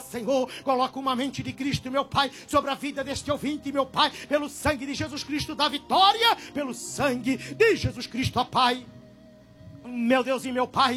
Senhor, coloca uma mente de Cristo, meu Pai, sobre a vida deste ouvinte, meu Pai, pelo sangue de Jesus Cristo da vitória, pelo sangue de Jesus Cristo, ó Pai. Meu Deus e meu Pai,